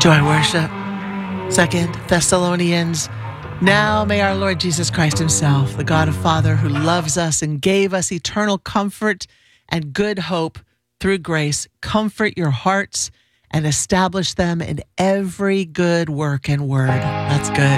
Joy worship. 2 Thessalonians. Now may our Lord Jesus Christ himself, the God of Father who loves us and gave us eternal comfort and good hope through grace, comfort your hearts and establish them in every good work and word. That's good.